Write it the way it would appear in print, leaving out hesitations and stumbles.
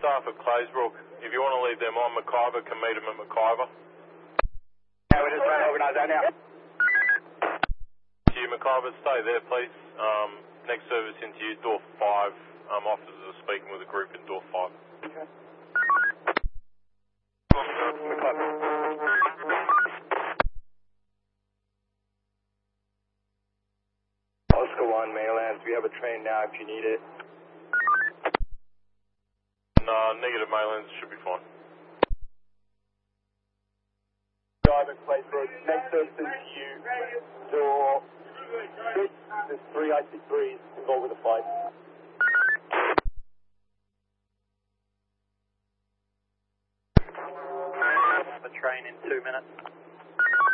staff at Claysbrook. If you want to leave them on, McIver can meet them at McIver. Yeah, we're just trying to organise that now. To you, McIver, stay there, please. Next service into you, door 5. Officers are speaking with a group in door 5. Okay. Oscar 1, Maylands, we have a train now if you need it. No, negative Maylands should be fine. Driver, Claysbrook, next service into you, door 6, there's 3 IC3s involved with the flight. The train in 2 minutes.